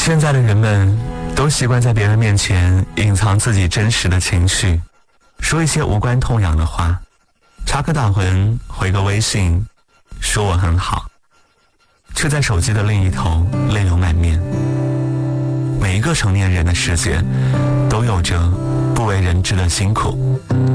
现在的人们都习惯在别人面前隐藏自己真实的情绪，说一些无关痛痒的话，插科打诨，回个微信说我很好，却在手机的另一头泪流满面。每一个成年人的世界都有着不为人知的辛苦。